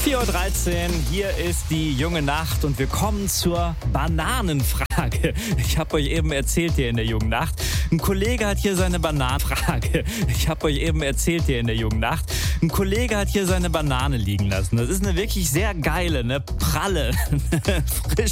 4:13 Uhr, hier ist die junge Nacht und wir kommen zur Bananenfrage. Ich habe euch eben erzählt hier in der jungen Nacht, ein Kollege hat hier seine Bananenfrage. Ich habe euch eben erzählt hier in der jungen Nacht, ein Kollege hat hier seine Banane liegen lassen. Das ist eine wirklich sehr geile, eine pralle, frisch